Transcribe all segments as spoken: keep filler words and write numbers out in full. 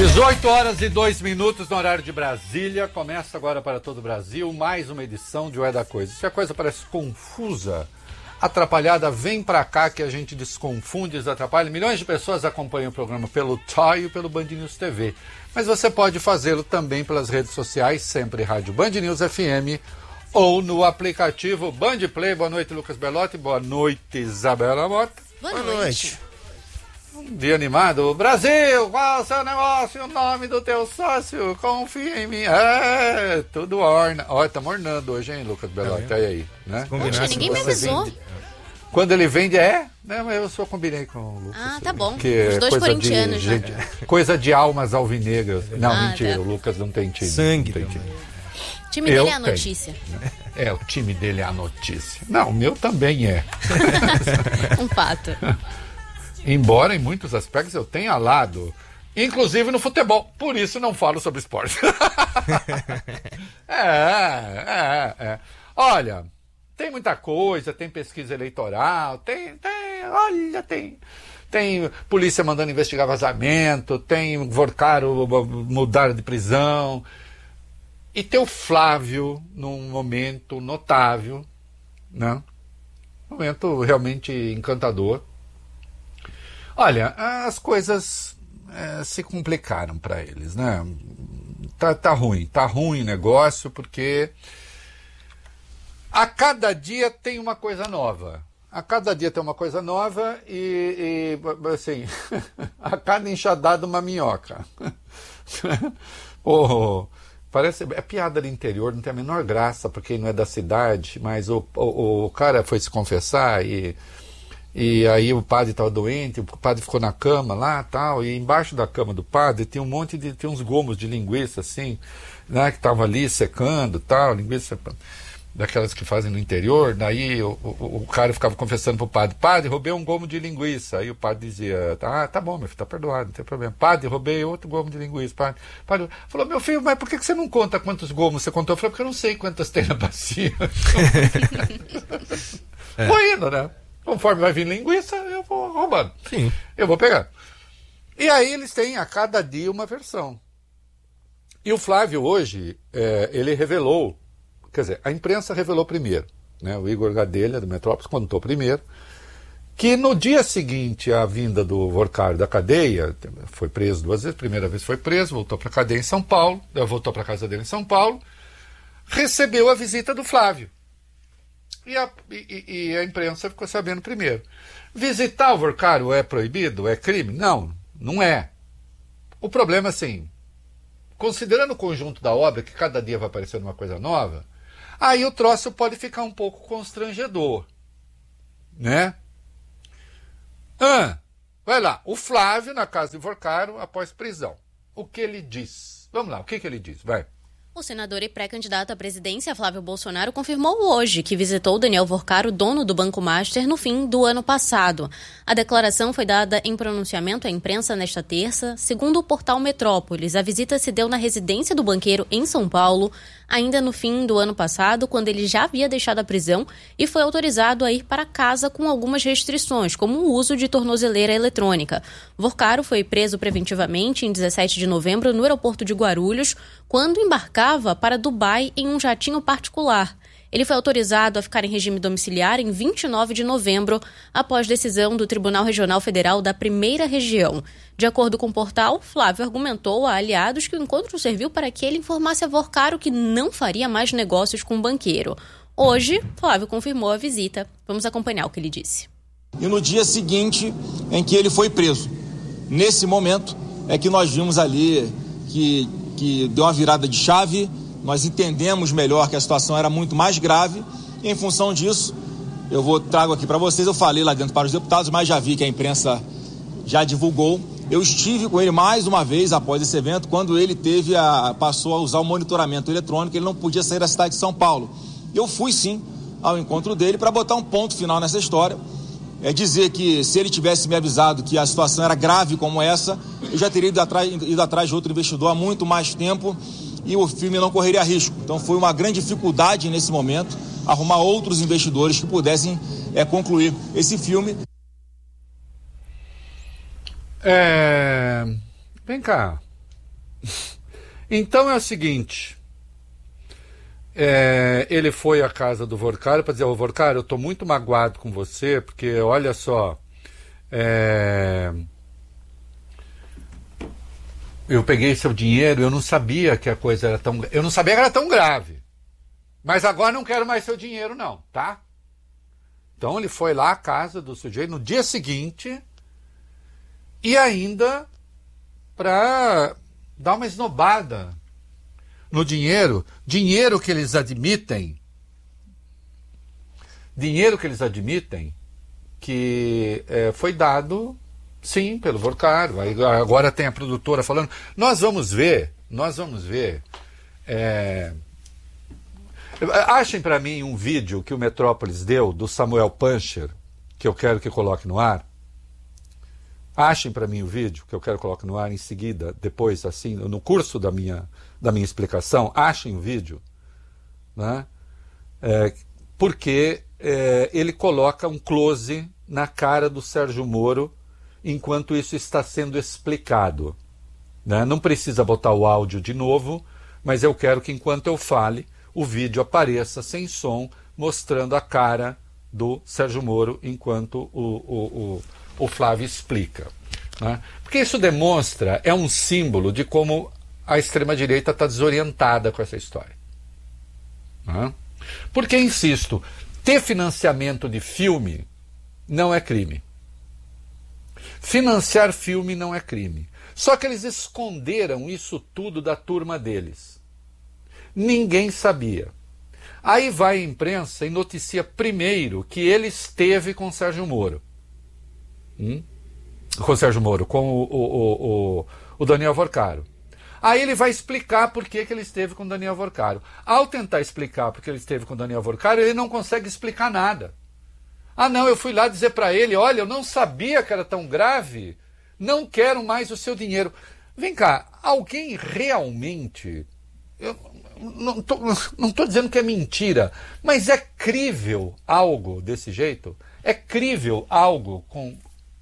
dezoito horas e dois minutos no horário de Brasília. Começa agora para todo o Brasil mais uma edição de Ué da Coisa. Se a coisa parece confusa, atrapalhada, vem pra cá que a gente desconfunde, desatrapalha. Milhões de pessoas acompanham o programa pelo T A I e pelo Band News T V. Mas você pode fazê-lo também pelas redes sociais, sempre Rádio Band News F M ou no aplicativo Band Play. Boa noite, Lucas Belotti. Boa noite, Isabela Mota. Boa, Boa noite. noite. Um dia animado. Brasil, qual é o seu negócio? O nome do teu sócio? Confia em mim. É, tudo orna. Olha, tá ornando hoje, hein, Lucas Belotti? Olha aí, né? Poxa, ninguém me avisou. Vende, quando ele vende, é? Né, mas eu só combinei com o Lucas. Ah, tá bom. Que Os dois corintianos, de, né? Gente, coisa de almas alvinegras. Não, ah, mentira, tá. o Lucas não tem time. Sangue. Não tem time. O time eu dele é a tenho. notícia. É, o time dele é a notícia. Não, o meu também é. Um fato. Embora em muitos aspectos eu tenha lado, inclusive no futebol, por isso não falo sobre esporte. é, é, é. Olha, tem muita coisa, tem pesquisa eleitoral, tem, tem, olha, tem, tem polícia mandando investigar vazamento, tem Vorcaro mudar de prisão, e tem o Flávio num momento notável, né? Momento realmente encantador. Olha, as coisas é, se complicaram para eles, né? Tá, tá ruim, tá ruim o negócio, porque a cada dia tem uma coisa nova. A cada dia tem uma coisa nova e, e assim, a cada enxadada uma minhoca. oh, parece, é piada do interior, não tem a menor graça, porque não é da cidade, mas o, o, o cara foi se confessar e... E aí o padre estava doente, o padre ficou na cama lá tal, e embaixo da cama do padre tinha um monte de, tinha uns gomos de linguiça assim, né, que estavam ali secando tal, linguiça daquelas que fazem no interior. Daí o, o, o cara ficava confessando pro padre: padre, roubei um gomo de linguiça. Aí o padre dizia: ah, tá bom, meu filho, tá perdoado, não tem problema. Padre, roubei outro gomo de linguiça. Padre, padre falou: meu filho, mas por que você não conta quantos gomos você contou? Eu falei: porque eu não sei quantas tem na bacia. é. Foi indo, né? Conforme vai vir linguiça, eu vou roubando. Sim. Eu vou pegar. E aí eles têm a cada dia uma versão. E o Flávio hoje, é, ele revelou, quer dizer, a imprensa revelou primeiro, né? O Igor Gadelha, do Metrópolis, contou primeiro, que no dia seguinte à vinda do Vorcaro da cadeia, foi preso duas vezes, primeira vez foi preso, voltou para a cadeia em São Paulo, voltou para a casa dele em São Paulo, recebeu a visita do Flávio. E a, e, e a imprensa ficou sabendo primeiro. Visitar o Vorcaro é proibido? É crime? Não, não é. O problema é assim, considerando o conjunto da obra, que cada dia vai aparecendo uma coisa nova, aí o troço pode ficar um pouco constrangedor, né? Ah, vai lá, o Flávio na casa de Vorcaro após prisão. O que ele diz? Vamos lá, o que, que ele diz? Vai. O senador e pré-candidato à presidência, Flávio Bolsonaro, confirmou hoje que visitou Daniel Vorcaro, dono do Banco Master, no fim do ano passado. A declaração foi dada em pronunciamento à imprensa nesta terça. Segundo o portal Metrópolis, a visita se deu na residência do banqueiro em São Paulo, ainda no fim do ano passado, quando ele já havia deixado a prisão e foi autorizado a ir para casa com algumas restrições, como o uso de tornozeleira eletrônica. Vorcaro foi preso preventivamente em dezessete de novembro no aeroporto de Guarulhos, quando embarcava para Dubai em um jatinho particular. Ele foi autorizado a ficar em regime domiciliar em vinte e nove de novembro, após decisão do Tribunal Regional Federal da Primeira Região. De acordo com o portal, Flávio argumentou a aliados que o encontro serviu para que ele informasse a Vorcaro que não faria mais negócios com o banqueiro. Hoje, Flávio confirmou a visita. Vamos acompanhar o que ele disse. E no dia seguinte em que ele foi preso, nesse momento é que nós vimos ali que, que deu uma virada de chave. Nós entendemos melhor que a situação era muito mais grave e, em função disso, eu vou trago aqui para vocês, eu falei lá dentro para os deputados, mas já vi que a imprensa já divulgou. Eu estive com ele mais uma vez após esse evento, quando ele teve a, passou a usar o monitoramento eletrônico, ele não podia sair da cidade de São Paulo. Eu fui sim ao encontro dele para botar um ponto final nessa história, é dizer que se ele tivesse me avisado que a situação era grave como essa, eu já teria ido atrás, ido atrás de outro investidor há muito mais tempo, e o filme não correria risco. Então foi uma grande dificuldade nesse momento arrumar outros investidores que pudessem é, concluir esse filme. É... Vem cá, Então é o seguinte, é, ele foi à casa do Vorcaro para dizer, ô Vorcaro, eu estou muito magoado com você, porque olha só, é, eu peguei seu dinheiro, eu não sabia que a coisa era tão... Eu não sabia que era tão grave, mas agora não quero mais seu dinheiro não, tá? Então ele foi lá à casa do sujeito no dia seguinte e ainda para dar uma esnobada no dinheiro, dinheiro que eles admitem, dinheiro que eles admitem que é, foi dado, sim, pelo Vorcaro. Agora tem a produtora falando, nós vamos ver, nós vamos ver. É... Achem para mim um vídeo que o Metrópolis deu do Samuel Puncher, que eu quero que coloque no ar. Achem para mim o vídeo que eu quero que coloque no ar em seguida, depois, assim, no curso da minha, da minha explicação. Achem o vídeo, né? É, porque é, ele coloca um close na cara do Sérgio Moro enquanto isso está sendo explicado, né? Não precisa botar o áudio de novo, mas eu quero que enquanto eu fale, o vídeo apareça sem som, mostrando a cara do Sérgio Moro enquanto o, o, o, o Flávio explica, né? Porque isso demonstra, é um símbolo de como a extrema-direita está desorientada com essa história, né? Porque, insisto, ter financiamento de filme não é crime. Financiar filme não é crime. Só que eles esconderam isso tudo da turma deles. Ninguém sabia. Aí vai a imprensa e noticia primeiro que ele esteve com o Sérgio Moro. Hum? Com o Sérgio Moro, com o, o, o, o Daniel Vorcaro. Aí ele vai explicar por que, que ele esteve com o Daniel Vorcaro. Ao tentar explicar por que ele esteve com o Daniel Vorcaro, ele não consegue explicar nada. Ah não, eu fui lá dizer para ele, olha, eu não sabia que era tão grave, não quero mais o seu dinheiro. Vem cá, alguém realmente... Eu, Não estou não tô dizendo que é mentira, mas é crível algo desse jeito? É crível algo com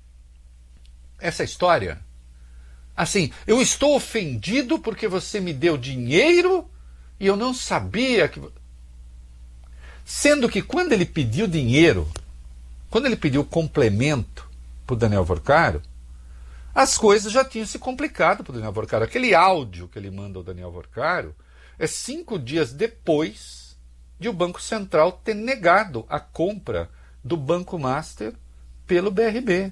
essa história? Assim, eu estou ofendido porque você me deu dinheiro e eu não sabia que... Sendo que quando ele pediu dinheiro, quando ele pediu complemento para o Daniel Vorcaro, as coisas já tinham se complicado para o Daniel Vorcaro. Aquele áudio que ele manda ao Daniel Vorcaro é cinco dias depois de o Banco Central ter negado a compra do Banco Master pelo B R B.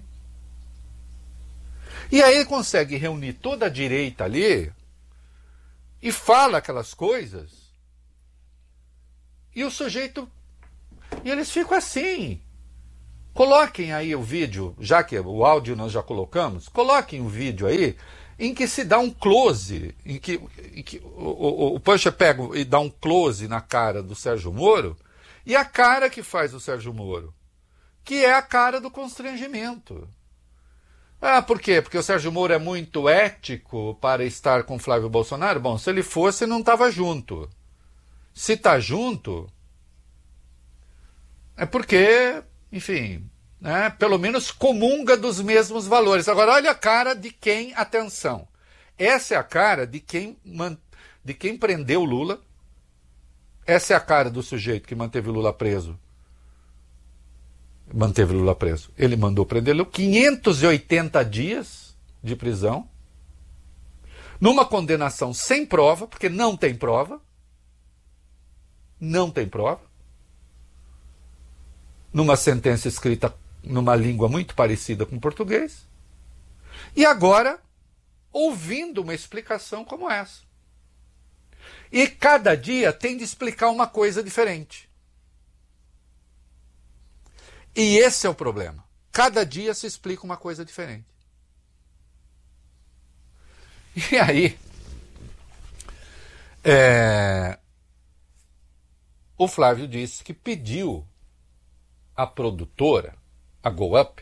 E aí ele consegue reunir toda a direita ali e fala aquelas coisas. E o sujeito... E eles ficam assim. Coloquem aí o vídeo, já que o áudio nós já colocamos, coloquem o vídeo aí em que se dá um close, em que, em que o, o, o Puncher pega e dá um close na cara do Sérgio Moro, e a cara que faz o Sérgio Moro, que é a cara do constrangimento. Ah, por quê? Porque o Sérgio Moro é muito ético para estar com Flávio Bolsonaro? Bom, se ele fosse, não estava junto. Se está junto, é porque, enfim... Né, pelo menos comunga dos mesmos valores. Agora, olha a cara de quem, atenção, essa é a cara de quem, de quem prendeu Lula, essa é a cara do sujeito que manteve Lula preso. Manteve Lula preso. Ele mandou prender Lula quinhentos e oitenta dias de prisão, numa condenação sem prova, porque não tem prova, não tem prova, numa sentença escrita numa língua muito parecida com o português, e agora ouvindo uma explicação como essa. E cada dia tem de explicar uma coisa diferente. E esse é o problema. Cada dia se explica uma coisa diferente. E aí, é, o Flávio disse que pediu a produtora, a Go Up,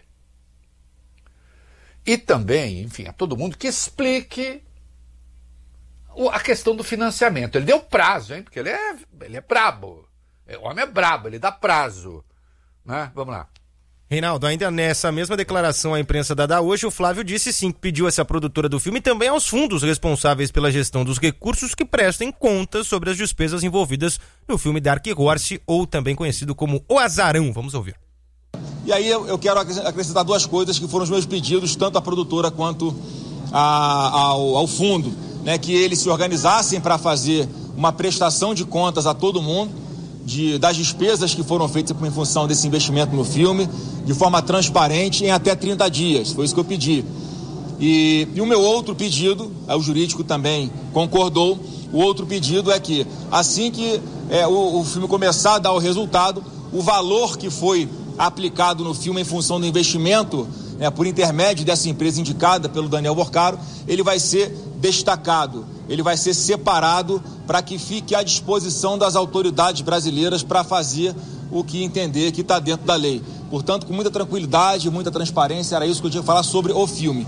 e também, enfim, a todo mundo que explique a questão do financiamento. Ele deu prazo, hein? Porque ele é, ele é brabo. O homem é brabo, ele dá prazo. Né? Vamos lá. Reinaldo, ainda nessa mesma declaração à imprensa dada hoje, o Flávio disse sim que pediu essa produtora do filme e também aos fundos responsáveis pela gestão dos recursos que prestem contas sobre as despesas envolvidas no filme Dark Horse, ou também conhecido como O Azarão. Vamos ouvir. E aí eu quero acrescentar duas coisas que foram os meus pedidos, tanto à produtora quanto a, ao, ao fundo, né, que eles se organizassem para fazer uma prestação de contas a todo mundo, De, das despesas que foram feitas em função desse investimento no filme, de forma transparente, em até trinta dias. Foi isso que eu pedi. E, e o meu outro pedido, o jurídico também concordou, o outro pedido é que, assim que é, o, o filme começar a dar o resultado, o valor que foi aplicado no filme em função do investimento, né, por intermédio dessa empresa indicada pelo Daniel Vorcaro, ele vai ser destacado, ele vai ser separado para que fique à disposição das autoridades brasileiras para fazer o que entender que está dentro da lei. Portanto, com muita tranquilidade, muita transparência, era isso que eu tinha que falar sobre o filme.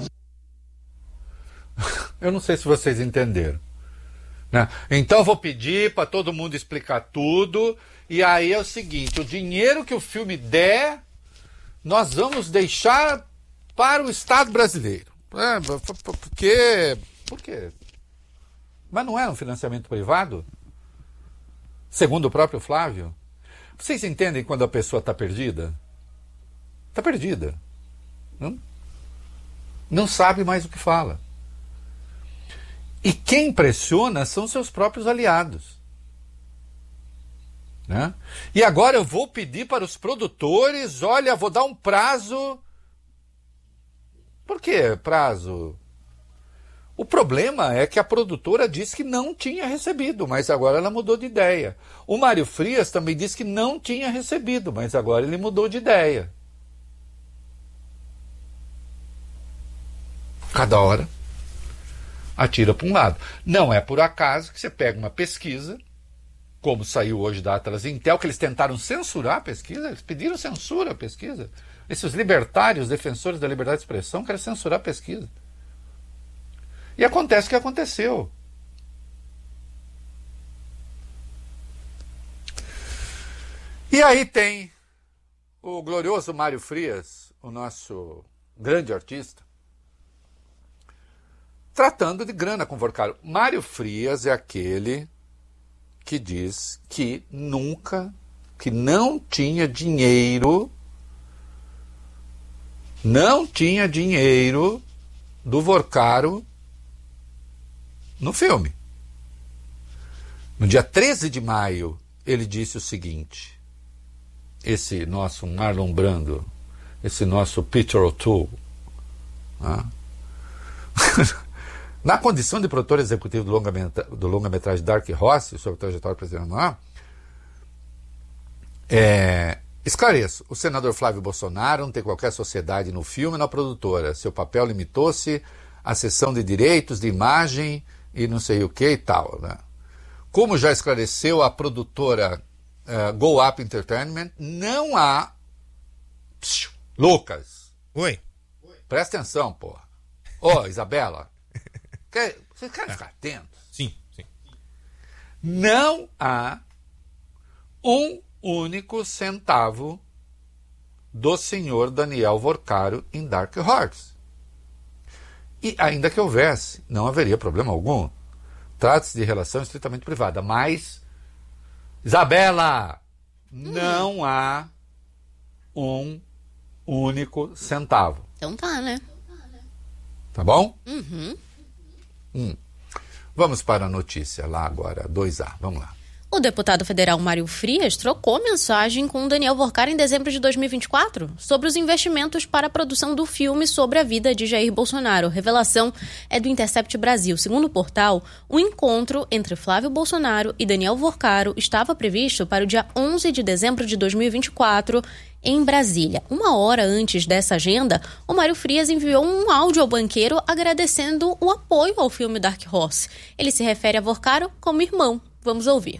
Eu não sei se vocês entenderam, né? Então eu vou pedir para todo mundo explicar tudo, e aí é o seguinte, o dinheiro que o filme der, nós vamos deixar para o Estado brasileiro. É, porque... Por quê? Mas não é um financiamento privado? Segundo o próprio Flávio? Vocês entendem quando a pessoa está perdida? Está perdida. Não? Não sabe mais o que fala. E quem pressiona são seus próprios aliados. Né? E agora eu vou pedir para os produtores, olha, vou dar um prazo. Por que prazo? O problema é que a produtora disse que não tinha recebido, mas agora ela mudou de ideia. O Mário Frias também disse que não tinha recebido, mas agora ele mudou de ideia. Cada hora atira para um lado. Não é por acaso que você pega uma pesquisa, como saiu hoje da Atlas Intel, que eles tentaram censurar a pesquisa, eles pediram censura à pesquisa. Esses libertários, defensores da liberdade de expressão, querem censurar a pesquisa. E acontece o que aconteceu. E aí tem o glorioso Mário Frias, o nosso grande artista, tratando de grana com Vorcaro. Mário Frias é aquele que diz que nunca, que não tinha dinheiro, não tinha dinheiro do Vorcaro no filme. No dia treze de maio, ele disse o seguinte, esse nosso Marlon Brando, esse nosso Peter O'Toole, né? Na condição de produtor executivo do longa-metragem do longa-metragem Dark Horse, sobre a trajetória presidencial, é, esclareço, o senador Flávio Bolsonaro não tem qualquer sociedade no filme e na produtora. Seu papel limitou-se à cessão de direitos de imagem e não sei o que e tal, né? Como já esclareceu a produtora uh, Go Up Entertainment, não há... Psiu, Lucas. Oi. Presta atenção, porra. Ô, oh, Isabela. Quer, vocês querem ficar atentos? Sim, sim. Não há um único centavo do senhor Daniel Vorcaro em Dark Horse. E ainda que houvesse, não haveria problema algum. Trata-se de relação estritamente privada. Mas, Isabela, hum. não há um único centavo. Então tá, né? Tá bom? Uhum. Hum. Vamos para a notícia lá agora, dois A. Vamos lá. O deputado federal Mário Frias trocou mensagem com Daniel Vorcaro em dezembro de dois mil e vinte e quatro sobre os investimentos para a produção do filme sobre a vida de Jair Bolsonaro. Revelação é do Intercept Brasil. Segundo o portal, o encontro entre Flávio Bolsonaro e Daniel Vorcaro estava previsto para o dia onze de dezembro de dois mil e vinte e quatro, em Brasília. Uma hora antes dessa agenda, o Mário Frias enviou um áudio ao banqueiro agradecendo o apoio ao filme Dark Horse. Ele se refere a Vorcaro como irmão. Vamos ouvir.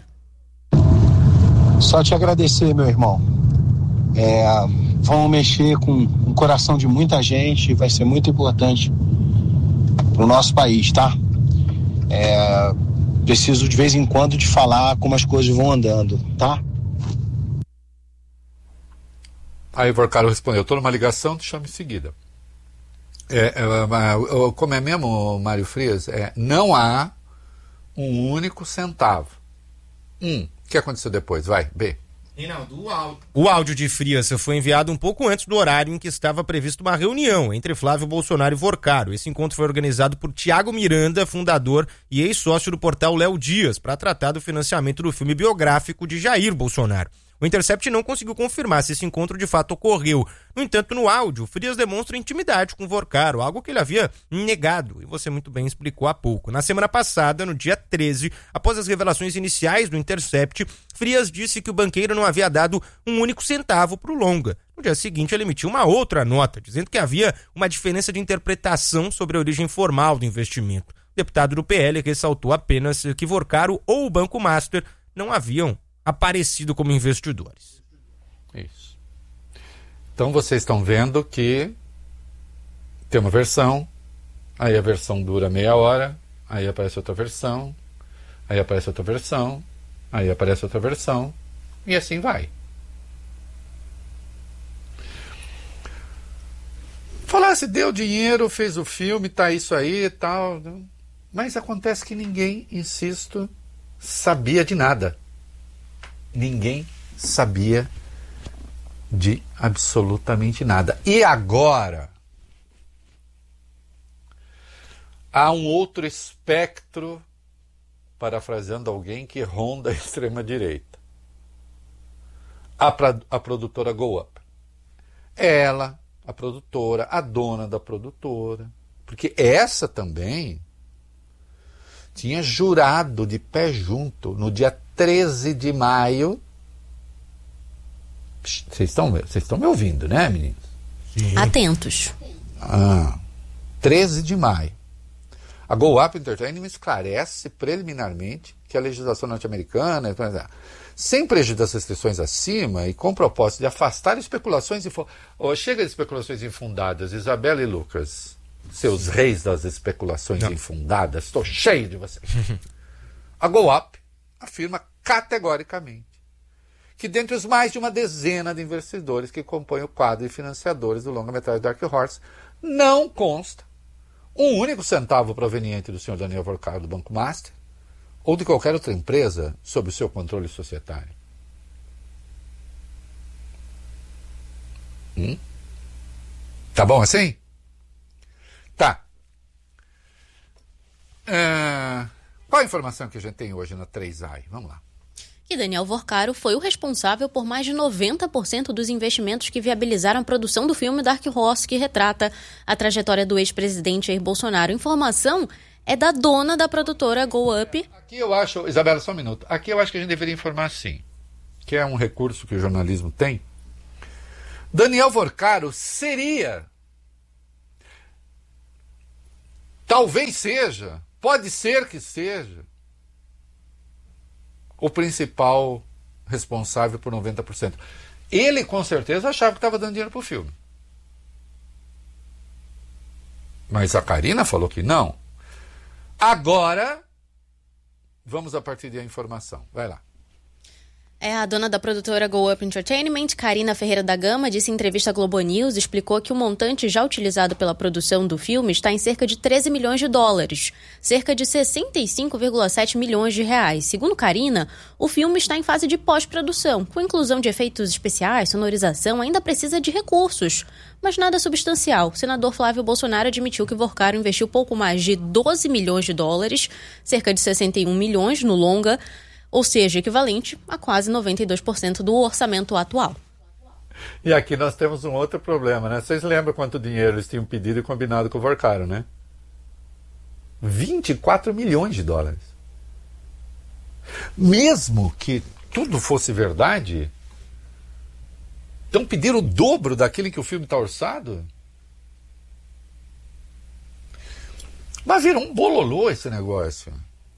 Só te agradecer, meu irmão. É, vamos mexer com o coração de muita gente, vai ser muito importante para o nosso país, tá? É, preciso de vez em quando de falar como as coisas vão andando, tá? Aí o Vorcaro respondeu, estou numa ligação, te chamo em seguida. É, é, como é mesmo, Mário Frias? É, não há um único centavo. Um. O que aconteceu depois? Vai, B. Reinaldo, o áudio. O áudio de Frias foi enviado um pouco antes do horário em que estava previsto uma reunião entre Flávio Bolsonaro e Vorcaro. Esse encontro foi organizado por Tiago Miranda, fundador e ex-sócio do portal Léo Dias, para tratar do financiamento do filme biográfico de Jair Bolsonaro. O Intercept não conseguiu confirmar se esse encontro de fato ocorreu. No entanto, no áudio, Frias demonstra intimidade com Vorcaro, algo que ele havia negado, e você muito bem explicou há pouco. Na semana passada, no dia treze, após as revelações iniciais do Intercept, Frias disse que o banqueiro não havia dado um único centavo para o longa. No dia seguinte, ele emitiu uma outra nota, dizendo que havia uma diferença de interpretação sobre a origem formal do investimento. O deputado do P L ressaltou apenas que Vorcaro ou o Banco Master não haviam aparecido como investidores. Isso. Então vocês estão vendo que tem uma versão, aí a versão dura meia hora, aí aparece outra versão, aí aparece outra versão, aí aparece outra versão, e assim vai. Falasse, deu dinheiro, fez o filme, tá isso aí e tal, mas acontece que ninguém, insisto, sabia de nada. Ninguém sabia de absolutamente nada. E agora há um outro espectro, parafraseando alguém, que ronda a extrema-direita. A, pra, a produtora Go Up. Ela, a produtora, a dona da produtora, porque essa também tinha jurado de pé junto no dia treze de maio. Vocês estão vocês estão me ouvindo, né, meninos? Sim. Atentos. Ah, treze de maio. A Go Up Entertainment esclarece preliminarmente que a legislação norte-americana, sem prejuízo das restrições acima e com propósito de afastar especulações e oh, chega de especulações infundadas, Isabela e Lucas, seus reis das especulações Não. infundadas, estou cheio de vocês. A Go Up afirma categoricamente que dentre os mais de uma dezena de investidores que compõem o quadro de financiadores do longa-metragem Dark Horse, não consta um único centavo proveniente do senhor Daniel Vorcaro do Banco Master ou de qualquer outra empresa sob o seu controle societário. Hum? Tá bom assim? Tá. Uh, qual a informação que a gente tem hoje na três A I? Vamos lá. Que Daniel Vorcaro foi o responsável por mais de noventa por cento dos investimentos que viabilizaram a produção do filme Dark Horse, que retrata a trajetória do ex-presidente Jair Bolsonaro. A informação é da dona da produtora Go Up. Aqui eu acho, Isabela, só um minuto. Aqui eu acho que a gente deveria informar assim, que é um recurso que o jornalismo tem. Daniel Vorcaro seria, talvez seja, pode ser que seja, o principal responsável por noventa por cento. Ele, com certeza, achava que estava dando dinheiro para o filme. Mas a Karina falou que não. Agora, vamos a partir da informação. Vai lá. É, a dona da produtora Go Up Entertainment, Karina Ferreira da Gama, disse em entrevista à Globo News, explicou que o montante já utilizado pela produção do filme está em cerca de treze milhões de dólares, cerca de sessenta e cinco vírgula sete milhões de reais. Segundo Karina, o filme está em fase de pós-produção, com inclusão de efeitos especiais, sonorização, ainda precisa de recursos, mas nada substancial. O senador Flávio Bolsonaro admitiu que Vorcaro investiu pouco mais de doze milhões de dólares, cerca de sessenta e um milhões no longa, ou seja, equivalente a quase noventa e dois por cento do orçamento atual. E aqui nós temos um outro problema, né? Vocês lembram quanto dinheiro eles tinham pedido e combinado com o Vorcaro, né? vinte e quatro milhões de dólares. Mesmo que tudo fosse verdade, então pediram o dobro daquele que o filme está orçado? Mas virou um bololô esse negócio.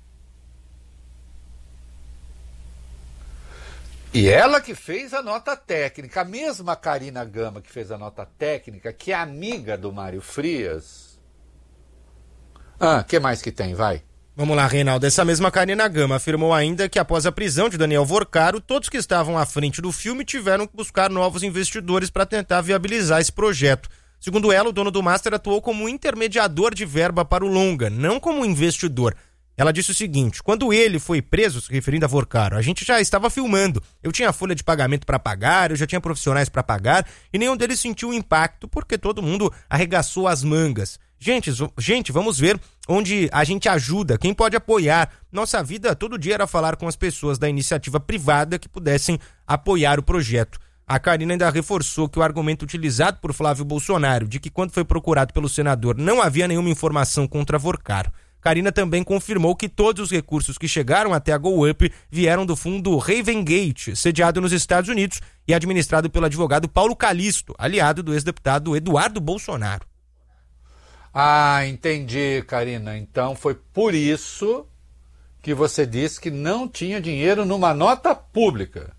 E ela que fez a nota técnica, a mesma Karina Gama que fez a nota técnica, que é amiga do Mário Frias. Ah, o que mais que tem? Vai. Vamos lá, Reinaldo. Essa mesma Karina Gama afirmou ainda que após a prisão de Daniel Vorcaro, todos que estavam à frente do filme tiveram que buscar novos investidores para tentar viabilizar esse projeto. Segundo ela, o dono do Master atuou como intermediador de verba para o longa, não como investidor. Ela disse o seguinte: quando ele foi preso, se referindo a Vorcaro, a gente já estava filmando. Eu tinha folha de pagamento para pagar, eu já tinha profissionais para pagar e nenhum deles sentiu o impacto porque todo mundo arregaçou as mangas. Gente, gente, vamos ver onde a gente ajuda, quem pode apoiar. Nossa vida todo dia era falar com as pessoas da iniciativa privada que pudessem apoiar o projeto. A Karina ainda reforçou que o argumento utilizado por Flávio Bolsonaro de que quando foi procurado pelo senador não havia nenhuma informação contra Vorcaro. Karina também confirmou que todos os recursos que chegaram até a GoUp vieram do fundo Ravengate, sediado nos Estados Unidos e administrado pelo advogado Paulo Calisto, aliado do ex-deputado Eduardo Bolsonaro. Ah, entendi, Karina. Então foi por isso que você disse que não tinha dinheiro numa nota pública.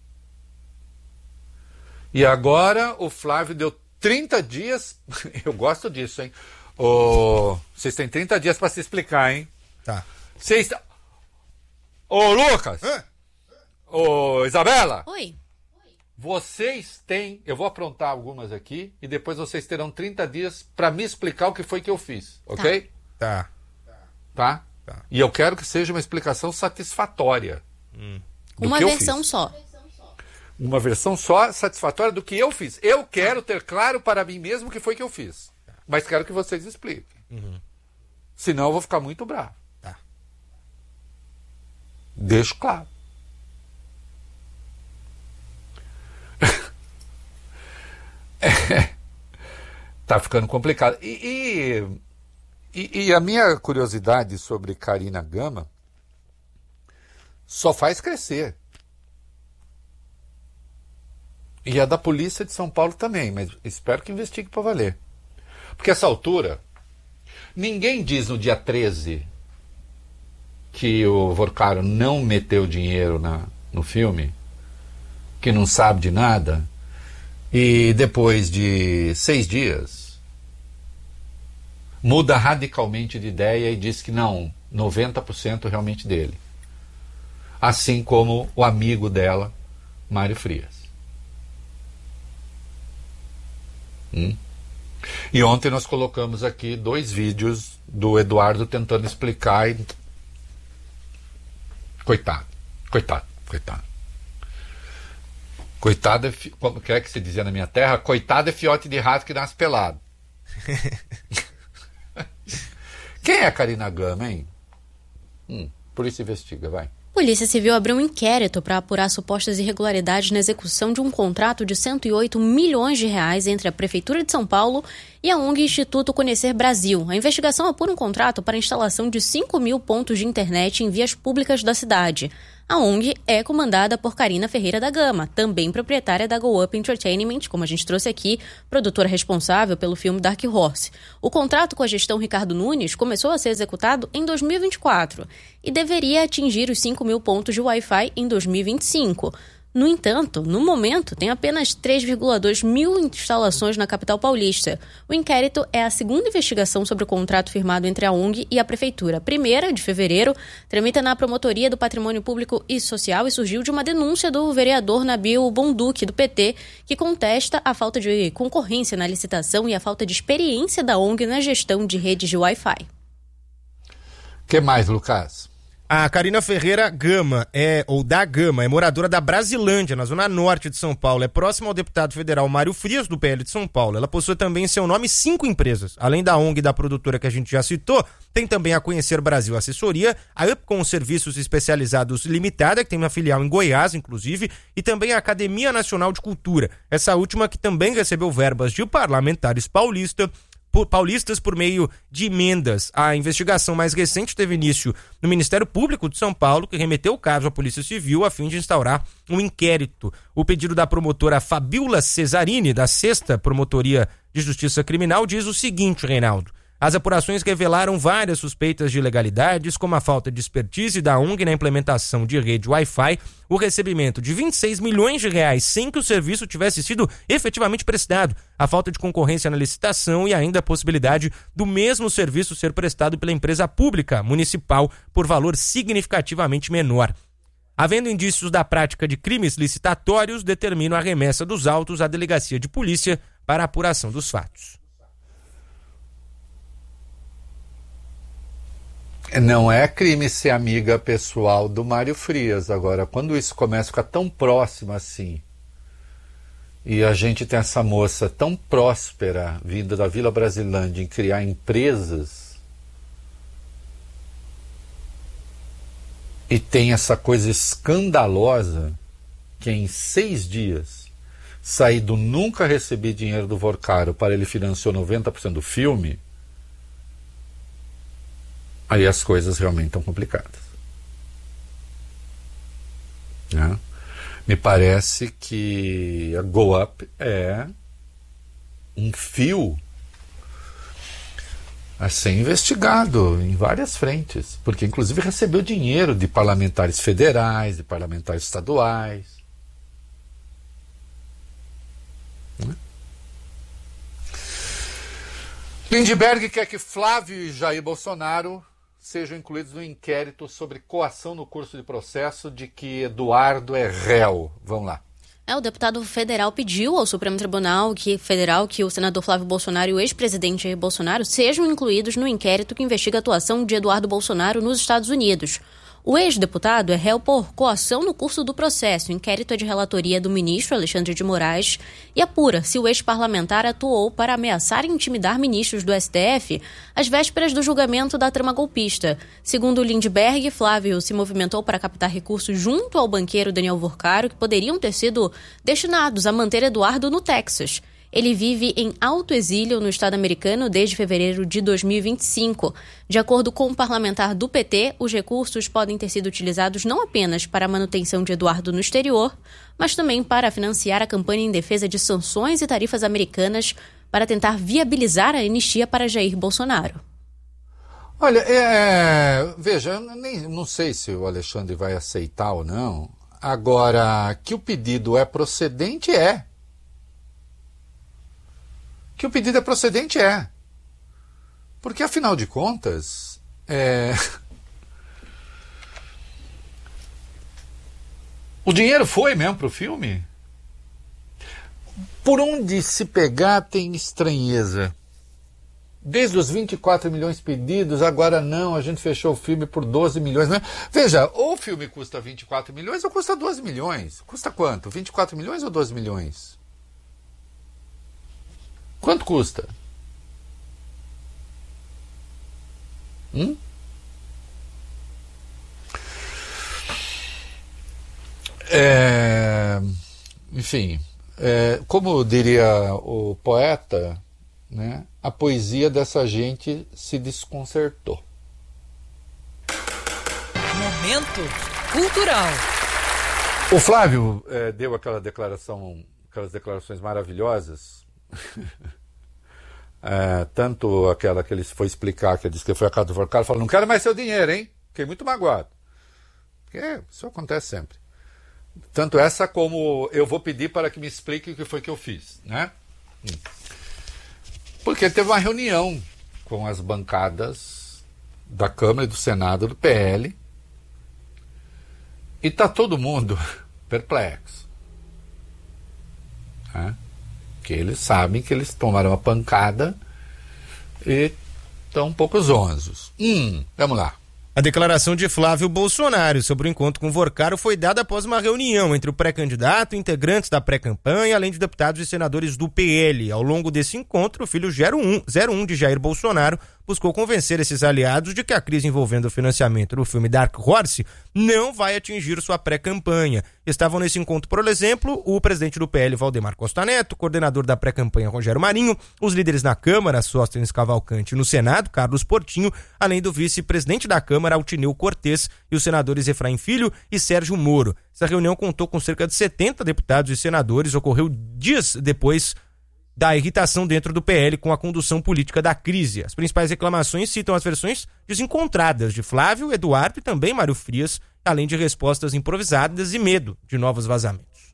E agora o Flávio deu trinta dias... Eu gosto disso, hein? Oh, vocês têm trinta dias para se explicar, hein? Tá. Vocês... Ô, Lucas! Hã? Ô, Isabela! Oi. Vocês têm... Eu vou aprontar algumas aqui e depois vocês terão trinta dias para me explicar o que foi que eu fiz, ok? Tá. Tá? Tá. E eu quero que seja uma explicação satisfatória. Hum. Uma versão só. Uma versão só satisfatória do que eu fiz. Eu quero ter claro para mim mesmo o que foi que eu fiz. Mas quero que vocês expliquem. Uhum. Senão eu vou ficar muito bravo. Tá. Deixo claro. é, tá ficando complicado. E, e, e, e a minha curiosidade sobre Karina Gama só faz crescer. E a da Polícia de São Paulo também, mas espero que investigue para valer. Porque essa altura, ninguém diz no dia treze que o Vorcaro não meteu dinheiro na, no filme, que não sabe de nada, e depois de seis dias muda radicalmente de ideia e diz que não, noventa por cento realmente dele. Assim como o amigo dela, Mário Frias. Hum? E ontem nós colocamos aqui dois vídeos do Eduardo tentando explicar e... Coitado, coitado, coitado. Coitado é, fi... como é que se dizia na minha terra? Coitado é fiote de rato que nasce pelado. Quem é a Karina Gama, hein? Hum, polícia investiga, vai. Polícia Civil abriu um inquérito para apurar supostas irregularidades na execução de um contrato de cento e oito milhões de reais entre a Prefeitura de São Paulo e a ONG Instituto Conhecer Brasil. A investigação apura um contrato para a instalação de cinco mil pontos de internet em vias públicas da cidade. A ONG é comandada por Karina Ferreira da Gama, também proprietária da GoUp Entertainment, como a gente trouxe aqui, produtora responsável pelo filme Dark Horse. O contrato com a gestão Ricardo Nunes começou a ser executado em dois mil e vinte e quatro e deveria atingir os cinco mil pontos de Wi-Fi em dois mil e vinte e cinco. No entanto, no momento, tem apenas três vírgula dois mil instalações na capital paulista. O inquérito é a segunda investigação sobre o contrato firmado entre a ONG e a Prefeitura. A primeira, de fevereiro, tramita na Promotoria do Patrimônio Público e Social e surgiu de uma denúncia do vereador Nabil Bonduque, do P T, que contesta a falta de concorrência na licitação e a falta de experiência da ONG na gestão de redes de Wi-Fi. O que mais, Lucas? A Karina Ferreira Gama, é, ou da Gama, é moradora da Brasilândia, na zona norte de São Paulo. É próxima ao deputado federal Mário Frias, do P L de São Paulo. Ela possui também em seu nome cinco empresas. Além da ONG e da produtora que a gente já citou, tem também a Conhecer Brasil Assessoria, a Upcom Serviços Especializados Limitada, que tem uma filial em Goiás, inclusive, e também a Academia Nacional de Cultura. Essa última que também recebeu verbas de parlamentares paulistas, Por, paulistas por meio de emendas. A investigação mais recente teve início no Ministério Público de São Paulo, que remeteu o caso à Polícia Civil a fim de instaurar um inquérito. O pedido da promotora Fabiola Cesarini, da sexta Promotoria de Justiça Criminal, diz o seguinte, Reinaldo: As apurações revelaram várias suspeitas de ilegalidades, como a falta de expertise da O N G na implementação de rede Wi-Fi, o recebimento de vinte e seis milhões de reais sem que o serviço tivesse sido efetivamente prestado, a falta de concorrência na licitação e ainda a possibilidade do mesmo serviço ser prestado pela empresa pública municipal por valor significativamente menor. Havendo indícios da prática de crimes licitatórios, determina a remessa dos autos à delegacia de polícia para a apuração dos fatos. Não é crime ser amiga pessoal do Mário Frias. Agora, quando isso começa a ficar tão próximo assim, e a gente tem essa moça tão próspera, vinda da Vila Brasilândia, em criar empresas, e tem essa coisa escandalosa, que em seis dias, sair do nunca recebi dinheiro do Vorcaro para ele financiou noventa por cento do filme, aí as coisas realmente estão complicadas. Né? Me parece que a Go Up é um fio a ser investigado em várias frentes, porque inclusive recebeu dinheiro de parlamentares federais, de parlamentares estaduais. Né? Lindbergh quer que Flávio e Jair Bolsonaro sejam incluídos no inquérito sobre coação no curso de processo de que Eduardo é réu. Vamos lá. É, o deputado federal pediu ao Supremo Tribunal que, Federal que o senador Flávio Bolsonaro e o ex-presidente Jair Bolsonaro sejam incluídos no inquérito que investiga a atuação de Eduardo Bolsonaro nos Estados Unidos. O ex-deputado é réu por coação no curso do processo. O inquérito é de relatoria do ministro Alexandre de Moraes e apura se o ex-parlamentar atuou para ameaçar e intimidar ministros do S T F às vésperas do julgamento da trama golpista. Segundo Lindbergh, Flávio se movimentou para captar recursos junto ao banqueiro Daniel Vorcaro que poderiam ter sido destinados a manter Eduardo no Texas. Ele vive em alto exílio no estado americano desde fevereiro de dois mil e vinte e cinco. De acordo com o parlamentar do P T, os recursos podem ter sido utilizados não apenas para a manutenção de Eduardo no exterior, mas também para financiar a campanha em defesa de sanções e tarifas americanas para tentar viabilizar a anistia para Jair Bolsonaro. Olha, é, veja, eu nem, não sei se o Alexandre vai aceitar ou não. Agora, que o pedido é procedente, é. Que o pedido é procedente, é. Porque, afinal de contas, é... o dinheiro foi mesmo para o filme? Por onde se pegar tem estranheza. Desde os vinte e quatro milhões pedidos, agora não, a gente fechou o filme por doze milhões. Né? Veja, ou o filme custa vinte e quatro milhões ou custa doze milhões. Custa quanto? vinte e quatro milhões ou doze milhões? Quanto custa? Hum? É, enfim, é, como diria o poeta, né, a poesia dessa gente se desconcertou. Momento cultural. O Flávio é, deu aquela declaração, aquelas declarações maravilhosas. É, tanto aquela que ele foi explicar, que ele disse que foi a casa do Vorcaro, falou, não quero mais seu dinheiro, hein? Fiquei muito magoado. Porque isso acontece sempre. Tanto essa como eu vou pedir para que me explique o que foi que eu fiz, né? Porque teve uma reunião com as bancadas da Câmara e do Senado do P L e tá todo mundo perplexo. Né? Que eles sabem que eles tomaram uma pancada e estão um pouco zonzos. Hum, vamos lá. A declaração de Flávio Bolsonaro sobre o encontro com Vorcaro foi dada após uma reunião entre o pré-candidato, integrantes da pré-campanha, além de deputados e senadores do P L. Ao longo desse encontro, o filho zero um de Jair Bolsonaro buscou convencer esses aliados de que a crise envolvendo o financiamento do filme Dark Horse não vai atingir sua pré-campanha. Estavam nesse encontro, por exemplo, o presidente do P L, Valdemar Costa Neto, o coordenador da pré-campanha, Rogério Marinho, os líderes na Câmara, Sóstenes Cavalcante, e no Senado, Carlos Portinho, além do vice-presidente da Câmara, Altineu Cortes, e os senadores Efraim Filho e Sérgio Moro. Essa reunião contou com cerca de setenta deputados e senadores, ocorreu dias depois da irritação dentro do P L com a condução política da crise. As principais reclamações citam as versões desencontradas de Flávio, Eduardo e também Mário Frias, além de respostas improvisadas e medo de novos vazamentos.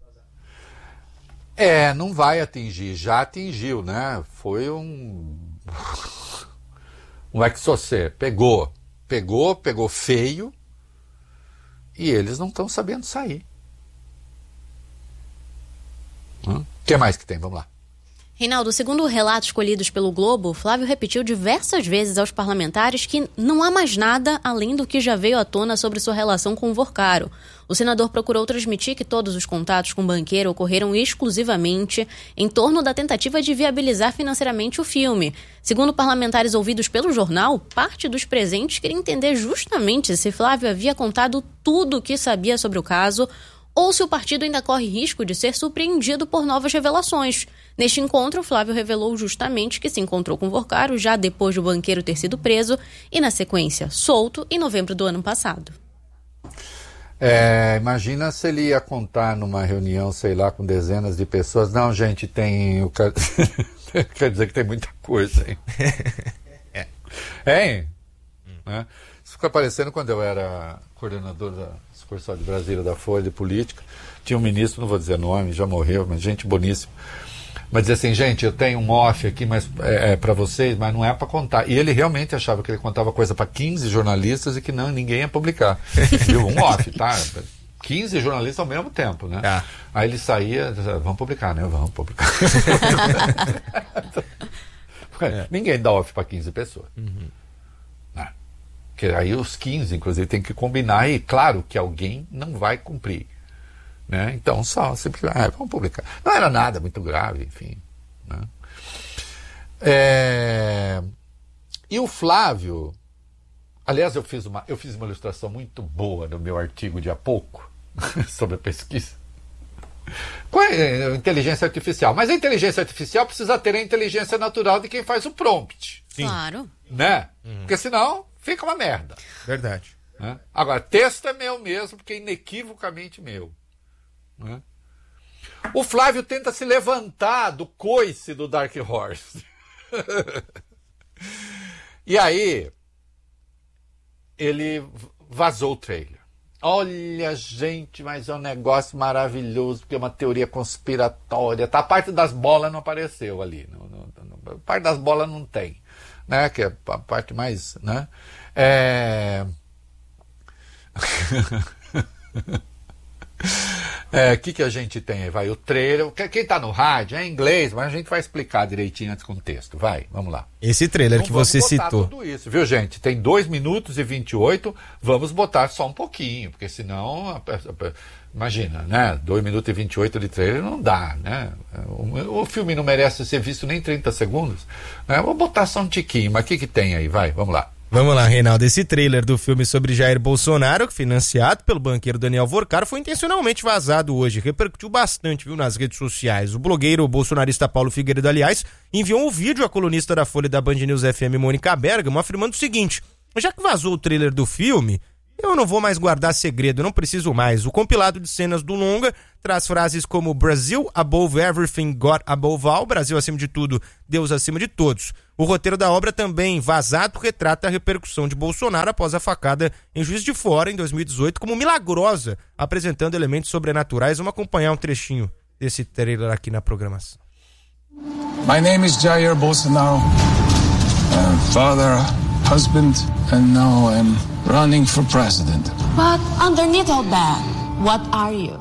É, não vai atingir, já atingiu, né? Foi um... um ex-socé, pegou, pegou, pegou feio e eles não estão sabendo sair. O que mais que tem? Vamos lá. Reinaldo, segundo relatos colhidos pelo Globo, Flávio repetiu diversas vezes aos parlamentares que não há mais nada além do que já veio à tona sobre sua relação com o Vorcaro. O senador procurou transmitir que todos os contatos com o banqueiro ocorreram exclusivamente em torno da tentativa de viabilizar financeiramente o filme. Segundo parlamentares ouvidos pelo jornal, parte dos presentes queria entender justamente se Flávio havia contado tudo o que sabia sobre o caso ou se o partido ainda corre risco de ser surpreendido por novas revelações. Neste encontro, Flávio revelou justamente que se encontrou com Vorcaro já depois do banqueiro ter sido preso e, na sequência, solto em novembro do ano passado. É, imagina se ele ia contar numa reunião, sei lá, com dezenas de pessoas. Não, gente, tem... Quer, quer dizer que tem muita coisa, hein? É. Hein? Hum. Isso fica parecendo quando eu era coordenador da sucursal de Brasília da Folha de Política. Tinha um ministro, não vou dizer nome, já morreu, mas gente boníssima. Mas dizia assim, gente, eu tenho um off aqui mas é, é para vocês, mas não é para contar. E ele realmente achava que ele contava coisa para quinze jornalistas e que não, ninguém ia publicar. Viu? Um off, tá? quinze jornalistas ao mesmo tempo, né? Ah. Aí ele saía, dizia, vamos publicar, né? Vamos publicar. É. Ninguém dá off para quinze pessoas. Uhum. Né? Porque aí os quinze, inclusive, tem que combinar e claro que alguém não vai cumprir. Né? Então, só, simplesmente, ah, vamos publicar. Não era nada muito grave, enfim. Né? É... E o Flávio, aliás, eu fiz, uma, eu fiz uma ilustração muito boa no meu artigo de há pouco, sobre a pesquisa. Qual é a inteligência artificial? Mas a inteligência artificial precisa ter a inteligência natural de quem faz o prompt. Sim. Claro. Né? Uhum. Porque senão fica uma merda. Verdade. Né? Agora, texto é meu mesmo, porque é inequivocamente meu. Né? O Flávio tenta se levantar do coice do Dark Horse. E aí ele vazou o trailer. Olha, gente, mas é um negócio maravilhoso, porque é uma teoria conspiratória. Tá, a parte das bolas não apareceu ali. Não, não, não, a parte das bolas não tem. Né? Que é a parte mais... Né? É... É, o que, que a gente tem aí? Vai, o trailer. Quem tá no rádio é em inglês, mas a gente vai explicar direitinho antes com o texto. Vai, vamos lá. Esse trailer então, que você citou. Tudo isso, viu, gente? Tem dois minutos e vinte e oito. Vamos botar só um pouquinho, porque senão. Imagina, né? dois minutos e vinte e oito de trailer não dá, né? O, o filme não merece ser visto nem trinta segundos. Né? Vou botar só um tiquinho, mas o que, que tem aí? Vai, vamos lá. Vamos lá, Reinaldo. Esse trailer do filme sobre Jair Bolsonaro, financiado pelo banqueiro Daniel Vorcaro, foi intencionalmente vazado hoje. Repercutiu bastante, viu, nas redes sociais. O blogueiro bolsonarista Paulo Figueiredo, aliás, enviou um vídeo à colunista da Folha da Band News F M, Mônica Bergamo, afirmando o seguinte: já que vazou o trailer do filme, eu não vou mais guardar segredo, não preciso mais. O compilado de cenas do longa traz frases como Brasil above everything, God above all, Brasil acima de tudo, Deus acima de todos. O roteiro da obra também, vazado, retrata a repercussão de Bolsonaro após a facada em Juiz de Fora, em dois mil e dezoito, como milagrosa, apresentando elementos sobrenaturais. Vamos acompanhar um trechinho desse trailer aqui na programação. My name is Jair Bolsonaro. I'm father, husband, and now I'm running for president. But underneath all that, what are you?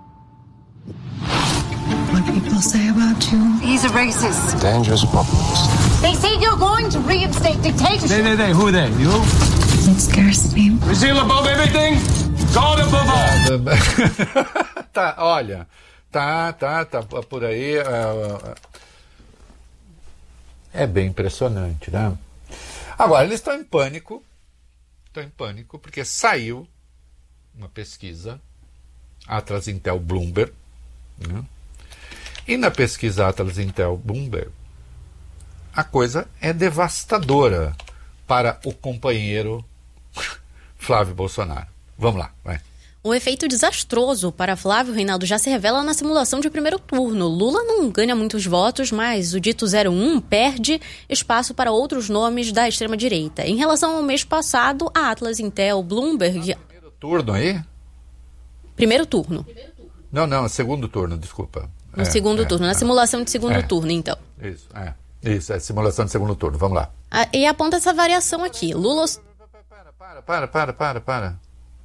What people say about you? He's a racist. Dangerous populist. They say you're going to reinstate dictatorship. They, they, they, who they? You? It scares me. Brazil above everything, God above all. Tá, olha, tá, tá, tá por aí. Uh, é bem impressionante, né? Agora, eles estão em pânico, estão em pânico, porque saiu uma pesquisa, Atlas Intel Bloomberg, né? E na pesquisa Atlas Intel Bloomberg, a coisa é devastadora para o companheiro Flávio Bolsonaro. Vamos lá, vai. O efeito desastroso para Flávio, Reinaldo, já se revela na simulação de primeiro turno. Lula não ganha muitos votos, mas o dito zero um perde espaço para outros nomes da extrema-direita. Em relação ao mês passado, a Atlas, Intel, Bloomberg... Primeiro turno aí? Primeiro turno. Não, não, segundo turno, desculpa. No é, segundo é, turno, na é. simulação de segundo é. turno, então. Isso, é. Isso, é simulação de segundo turno, vamos lá. Ah, e aponta essa variação aqui. Lula... Para, para, para, para, para.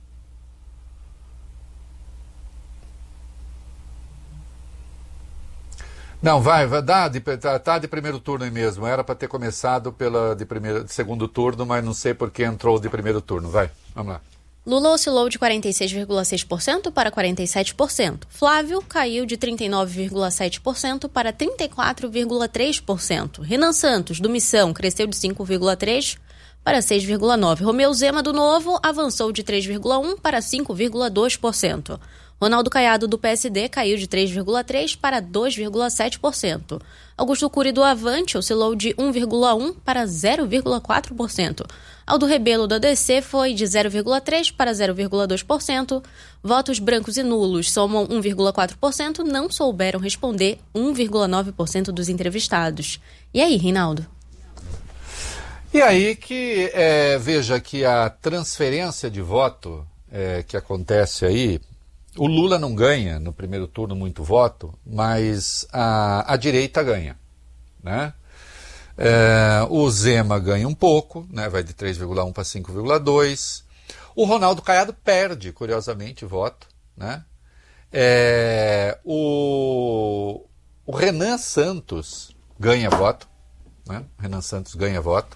Não, vai, vai dar de, tá, tá de primeiro turno aí mesmo. Era para ter começado pela de, primeiro, de segundo turno, mas não sei por que entrou de primeiro turno. Vai, vamos lá. Lula oscilou de quarenta e seis vírgula seis por cento para quarenta e sete por cento. Flávio caiu de trinta e nove vírgula sete por cento para trinta e quatro vírgula três por cento. Renan Santos, do Missão, cresceu de cinco vírgula três por cento para seis vírgula nove por cento. Romeu Zema, do Novo, avançou de três vírgula um por cento para cinco vírgula dois por cento. Ronaldo Caiado, do P S D, caiu de três vírgula três por cento para dois vírgula sete por cento. Augusto Cury, do Avante, oscilou de um vírgula um por cento para zero vírgula quatro por cento. Aldo Rebelo, da D C, foi de zero vírgula três por cento para zero vírgula dois por cento. Votos brancos e nulos somam um vírgula quatro por cento, não souberam responder um vírgula nove por cento dos entrevistados. E aí, Reinaldo? E aí que, é, veja que a transferência de voto é, que acontece aí, o Lula não ganha no primeiro turno muito voto, mas a, a direita ganha, né? É, o Zema ganha um pouco, né? Vai de três vírgula um para cinco vírgula dois. O Ronaldo Caiado perde, curiosamente, voto, né? É, o, o Renan Santos ganha voto, né? Renan Santos ganha voto.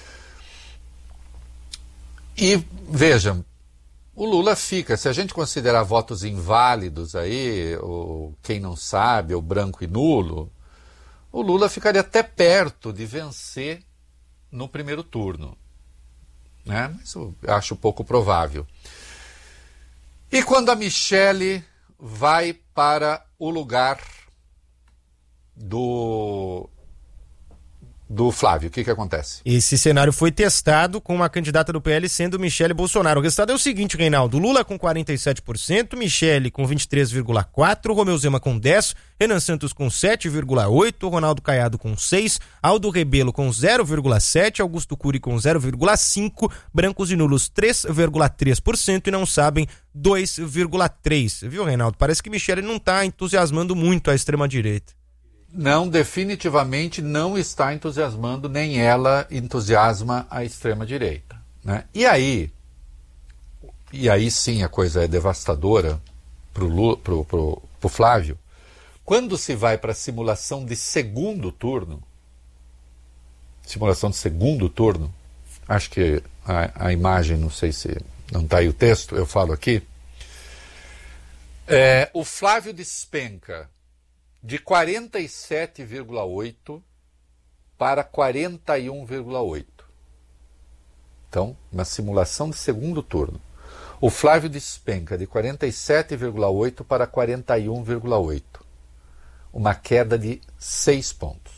E vejam, o Lula fica, se a gente considerar votos inválidos aí, ou quem não sabe, ou branco e nulo, o Lula ficaria até perto de vencer no primeiro turno, né? Mas eu acho pouco provável. E quando a Michele vai para o lugar do... do Flávio, o que que acontece? Esse cenário foi testado com uma candidata do P L sendo Michele Bolsonaro. O resultado é o seguinte, Reinaldo: Lula com quarenta e sete por cento, Michele com vinte e três vírgula quatro por cento, Romeu Zema com dez por cento, Renan Santos com sete vírgula oito por cento, Ronaldo Caiado com seis por cento, Aldo Rebelo com zero vírgula sete por cento, Augusto Cury com zero vírgula cinco por cento, brancos e nulos três vírgula três por cento e não sabem dois vírgula três por cento. Viu, Reinaldo? Parece que Michele não está entusiasmando muito a extrema-direita. Não, definitivamente não está entusiasmando, nem ela entusiasma a extrema-direita, né? E aí, e aí sim a coisa é devastadora para o pro, pro, pro Flávio, quando se vai para a simulação de segundo turno, simulação de segundo turno, acho que a, a imagem, não sei se não está aí o texto, eu falo aqui, é, o Flávio despenca de quarenta e sete vírgula oito para quarenta e um vírgula oito. Então, na simulação de segundo turno, o Flávio despenca de quarenta e sete vírgula oito para quarenta e um vírgula oito. Uma queda de seis pontos.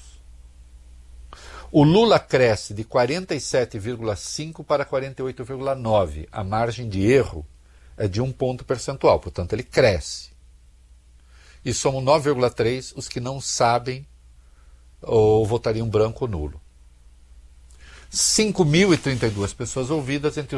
O Lula cresce de quarenta e sete vírgula cinco para quarenta e oito vírgula nove. A margem de erro é de um ponto percentual, portanto ele cresce. E somam nove vírgula três os que não sabem ou votariam branco ou nulo. cinco mil e trinta e duas pessoas ouvidas entre